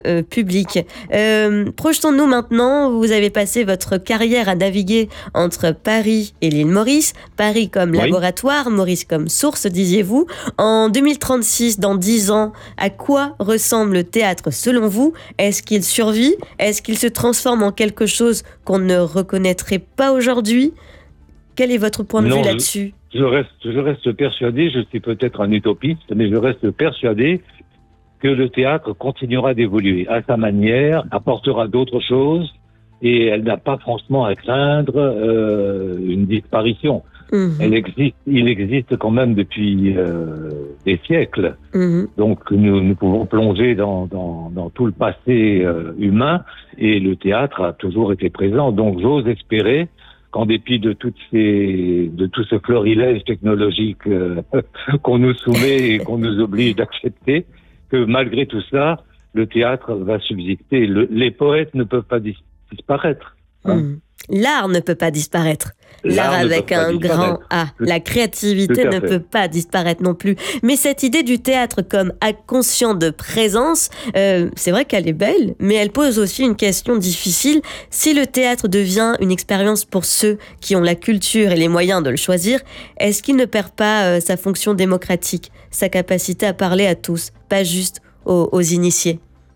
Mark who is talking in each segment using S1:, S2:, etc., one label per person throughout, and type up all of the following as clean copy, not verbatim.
S1: public. Projetons-nous maintenant, vous avez passé votre carrière à naviguer entre Paris et l'île Maurice, Paris comme laboratoire, Maurice comme source, disiez-vous. En 2036, dans 10 ans, à quoi ressemble le théâtre selon vous ? Est-ce qu'il survit ? Est-ce qu'il se transforme en quelque chose qu'on ne reconnaîtrait pas aujourd'hui ? Quel est votre point de vue là-dessus ?
S2: Je reste persuadé, je suis peut-être un utopiste, mais je reste persuadé que le théâtre continuera d'évoluer à sa manière, apportera d'autres choses, et elle n'a pas franchement à craindre une disparition. Il existe quand même depuis des siècles. Donc nous pouvons plonger dans tout le passé humain, et le théâtre a toujours été présent. Donc j'ose espérer qu'en dépit de tout ce florilège technologique qu'on nous soumet et qu'on nous oblige d'accepter, que malgré tout ça, le théâtre va subsister. Les poètes ne peuvent pas disparaître.
S1: L'art ne peut pas disparaître. L'art avec un grand A. La créativité ne peut pas disparaître non plus. Mais cette idée du théâtre comme acte conscient de présence, c'est vrai qu'elle est belle, mais elle pose aussi une question difficile. Si le théâtre devient une expérience pour ceux qui ont la culture et les moyens de le choisir, est-ce qu'il ne perd pas sa fonction démocratique, sa capacité à parler à tous, pas juste aux initiés ?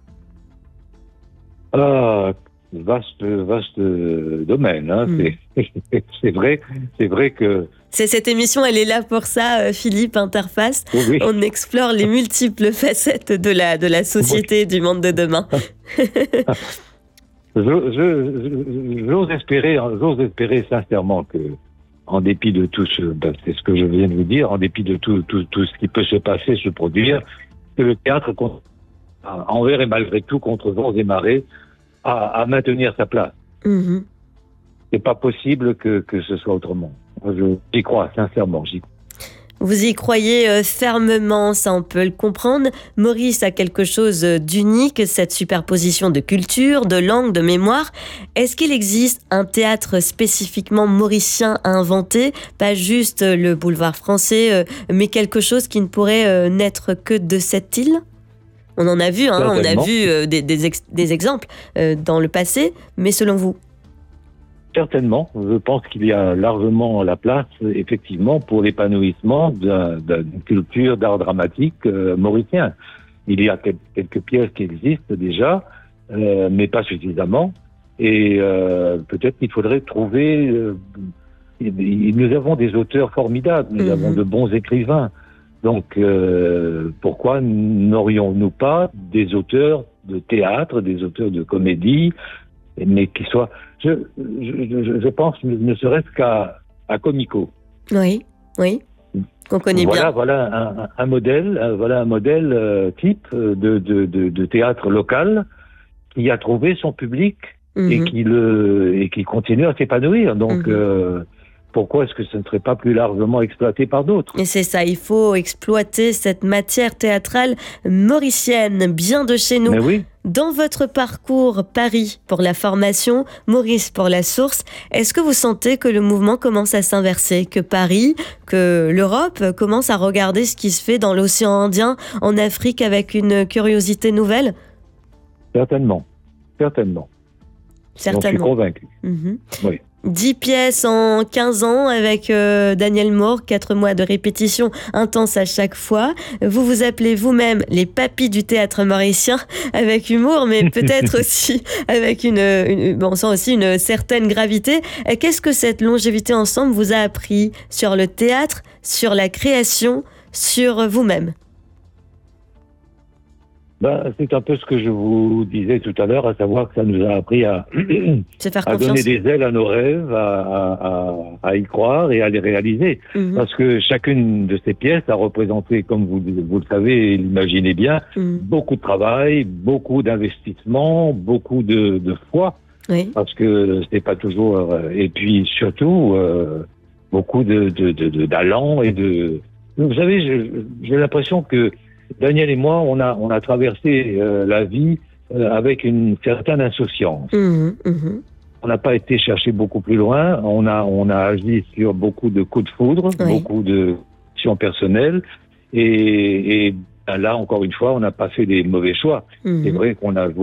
S2: Vaste domaine. C'est vrai que...
S1: Cette émission, elle est là pour ça, Philippe Interface.
S2: Oui.
S1: On explore les multiples facettes de la société, du monde de demain.
S2: J'ose espérer sincèrement que, en dépit de tout c'est ce que je viens de vous dire, en dépit de tout ce qui peut se passer, se produire, que le théâtre, envers et malgré tout, contre vents et marées, à maintenir sa place. C'est pas possible que ce soit autrement. J'y crois, sincèrement, j'y crois.
S1: Vous y croyez fermement, ça on peut le comprendre. Maurice a quelque chose d'unique, cette superposition de culture, de langue, de mémoire. Est-ce qu'il existe un théâtre spécifiquement mauricien à inventer ? Pas juste le boulevard français, mais quelque chose qui ne pourrait naître que de cette île ? On en a vu, on a vu des exemples dans le passé, mais selon vous ?
S2: Certainement. Je pense qu'il y a largement la place, effectivement, pour l'épanouissement d'une culture d'art dramatique mauricien. Il y a quelques pièces qui existent déjà, mais pas suffisamment. Et peut-être qu'il faudrait trouver... nous avons des auteurs formidables, nous avons de bons écrivains. Donc, pourquoi n'aurions-nous pas des auteurs de théâtre, des auteurs de comédie, mais qui soient, je pense, ne serait-ce qu'à Comico.
S1: Oui, qu'on connaît bien.
S2: Voilà un modèle type de théâtre local qui a trouvé son public et qui continue à s'épanouir. Donc, pourquoi est-ce que ce ne serait pas plus largement exploité par d'autres ?
S1: Et c'est ça, il faut exploiter cette matière théâtrale mauricienne, bien de chez nous.
S2: Mais oui.
S1: Dans votre parcours Paris pour la formation, Maurice pour la source, est-ce que vous sentez que le mouvement commence à s'inverser, que Paris, que l'Europe commence à regarder ce qui se fait dans l'océan Indien, en Afrique, avec une curiosité nouvelle ?
S2: Certainement. J'en suis convaincu. Oui.
S1: 10 pièces en 15 ans avec Daniel Moore, 4 mois de répétition intense à chaque fois. Vous vous appelez vous-même les papis du théâtre mauricien, avec humour, mais peut-être aussi avec on sent aussi une certaine gravité. Qu'est-ce que cette longévité ensemble vous a appris sur le théâtre, sur la création, sur vous-même ?
S2: C'est un peu ce que je vous disais tout à l'heure, à savoir que ça nous a appris à donner des ailes à nos rêves, à y croire et à les réaliser. Parce que chacune de ces pièces a représenté, comme vous le savez et l'imaginez bien, beaucoup de travail, beaucoup d'investissement, beaucoup de foi. Oui. Parce que c'est pas toujours... et puis surtout, beaucoup de talent et de... Vous savez, j'ai l'impression que Daniel et moi, on a traversé la vie avec une certaine insouciance. On n'a pas été chercher beaucoup plus loin. On a agi sur beaucoup de coups de foudre, beaucoup de actions personnelles. Et là, encore une fois, on n'a pas fait des mauvais choix. C'est vrai qu'on a